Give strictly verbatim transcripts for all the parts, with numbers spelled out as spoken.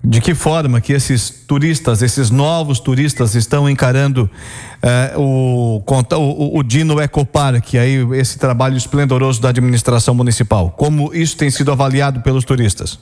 De que forma que esses turistas, esses novos turistas estão encarando eh, o, o, o Dino Ecopark, aí esse trabalho esplendoroso da administração municipal? Como isso tem sido avaliado pelos turistas?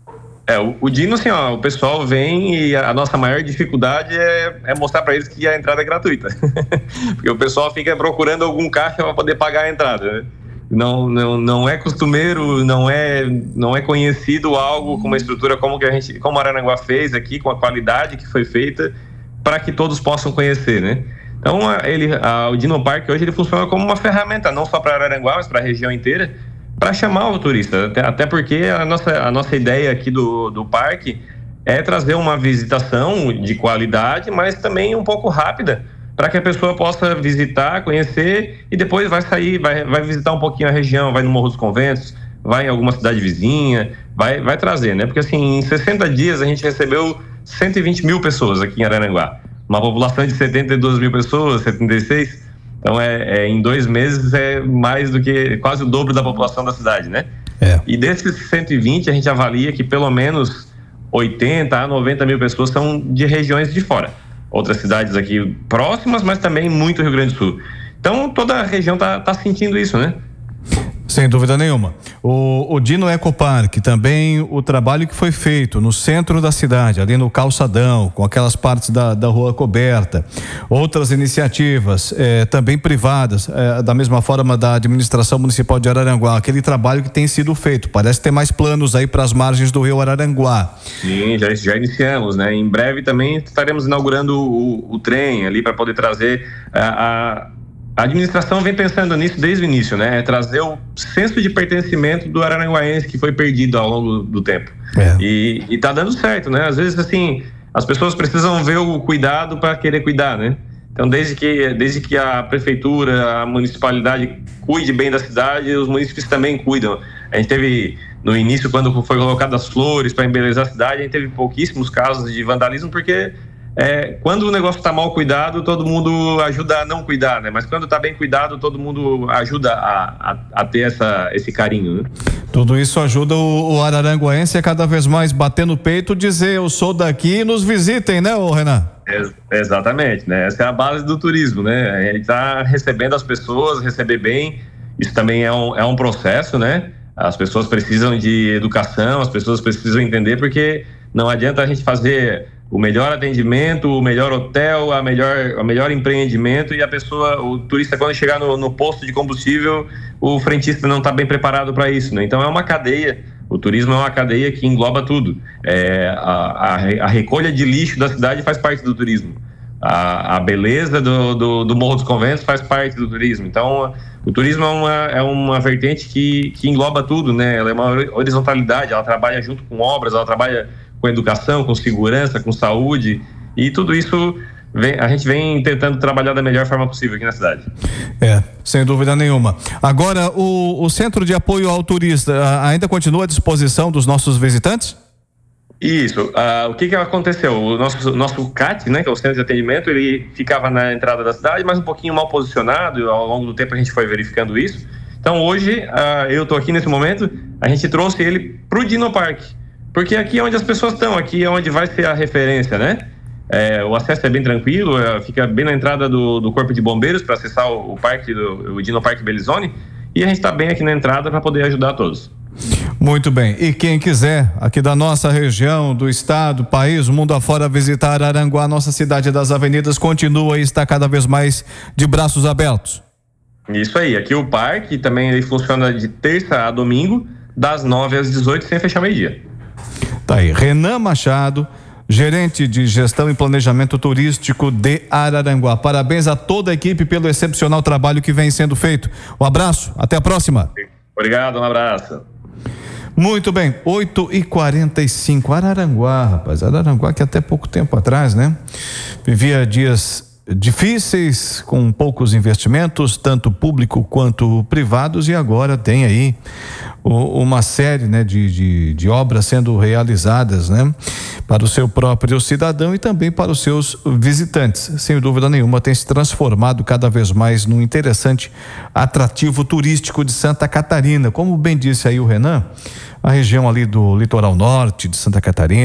É, o, o Dino, assim, ó, o pessoal vem e a nossa maior dificuldade é, é mostrar para eles que a entrada é gratuita. Porque o pessoal fica procurando algum caixa para poder pagar a entrada, né? Não, não, não é costumeiro, não é, não é conhecido algo com uma estrutura como que a gente, como Araranguá fez aqui, com a qualidade que foi feita, para que todos possam conhecer, né? Então, ele, a, o Dino Park hoje ele funciona como uma ferramenta, não só para Araranguá, mas para a região inteira, para chamar o turista. Até, até porque a nossa, a nossa ideia aqui do, do parque é trazer uma visitação de qualidade, mas também um pouco rápida, para que a pessoa possa visitar, conhecer e depois vai sair, vai, vai visitar um pouquinho a região, vai no Morro dos Conventos, vai em alguma cidade vizinha, vai, vai trazer, né? Porque assim, em sessenta dias a gente recebeu cento e vinte mil pessoas aqui em Araranguá, uma população de setenta e duas mil pessoas, setenta e seis, então é, é, em dois meses é mais do que quase o dobro da população da cidade, né? É. E desses cento e vinte a gente avalia que pelo menos oitenta a noventa mil pessoas são de regiões de fora. Outras cidades aqui próximas, mas também muito Rio Grande do Sul. Então toda a região está tá sentindo isso, né? Sem dúvida nenhuma. O, o Dino Ecopark, também o trabalho que foi feito no centro da cidade, ali no calçadão, com aquelas partes da, da rua coberta, outras iniciativas eh, também privadas, eh, da mesma forma da administração municipal de Araranguá, aquele trabalho que tem sido feito. Parece ter mais planos aí para as margens do rio Araranguá. Sim, já, já iniciamos, né? Em breve também estaremos inaugurando o, o trem ali para poder trazer a, a A administração vem pensando nisso desde o início, né? É trazer o senso de pertencimento do araranguaense que foi perdido ao longo do tempo. É. E, e tá dando certo, né? Às vezes, assim, as pessoas precisam ver o cuidado para querer cuidar, né? Então, desde que, desde que a prefeitura, a municipalidade cuide bem da cidade, os munícipes também cuidam. A gente teve, no início, quando foi colocadas as flores para embelezar a cidade, a gente teve pouquíssimos casos de vandalismo, porque É, quando o negócio está mal cuidado, todo mundo ajuda a não cuidar, né? Mas quando está bem cuidado, todo mundo ajuda a, a, a ter essa, esse carinho, né? Tudo isso ajuda o, o araranguaense a cada vez mais bater no peito, dizer eu sou daqui e nos visitem, né, ô Renan? É, exatamente, né? Essa é a base do turismo, né? A gente está recebendo as pessoas, receber bem, isso também é um, é um processo, né? As pessoas precisam de educação, as pessoas precisam entender, porque não adianta a gente fazer o melhor atendimento, o melhor hotel, a melhor, o melhor empreendimento e a pessoa, o turista, quando chegar no, no posto de combustível, o frentista não está bem preparado para isso, né? Então é uma cadeia, o turismo é uma cadeia que engloba tudo. É, a, a, a recolha de lixo da cidade faz parte do turismo. A, a beleza do, do, do Morro dos Conventos faz parte do turismo. Então o turismo é uma, é uma vertente que, que engloba tudo, né? Ela é uma horizontalidade, ela trabalha junto com obras, ela trabalha com educação, com segurança, com saúde, e tudo isso vem, a gente vem tentando trabalhar da melhor forma possível aqui na cidade. É, sem dúvida nenhuma. Agora, o, o Centro de Apoio ao Turista ainda continua à disposição dos nossos visitantes? Isso. Uh, o que que aconteceu? O nosso, nosso C A T, né, que é o Centro de Atendimento, ele ficava na entrada da cidade, mas um pouquinho mal posicionado, ao longo do tempo a gente foi verificando isso. Então hoje, uh, eu estou aqui nesse momento, a gente trouxe ele para o Dino Park, porque aqui é onde as pessoas estão, aqui é onde vai ser a referência, né? É, o acesso é bem tranquilo, é, fica bem na entrada do, do Corpo de Bombeiros para acessar o, o parque, do, o Dino Park Belizone, e a gente está bem aqui na entrada para poder ajudar todos. Muito bem, e quem quiser aqui da nossa região, do estado, país, mundo afora, visitar Araranguá, nossa cidade das avenidas, continua e está cada vez mais de braços abertos. Isso aí, aqui o parque também ele funciona de terça a domingo, das nove às dezoito, sem fechar meio-dia. Tá aí, Renan Machado, gerente de gestão e planejamento turístico de Araranguá. Parabéns a toda a equipe pelo excepcional trabalho que vem sendo feito. Um abraço, até a próxima. Obrigado, um abraço. Muito bem, oito e quarenta e cinco, Araranguá, rapaz, Araranguá que até pouco tempo atrás, né? Vivia dias difíceis, com poucos investimentos, tanto público quanto privados, e agora tem aí o, uma série, né, de, de, de obras sendo realizadas, né, para o seu próprio cidadão e também para os seus visitantes. Sem dúvida nenhuma, tem se transformado cada vez mais num interessante atrativo turístico de Santa Catarina. Como bem disse aí o Renan, a região ali do litoral norte de Santa Catarina,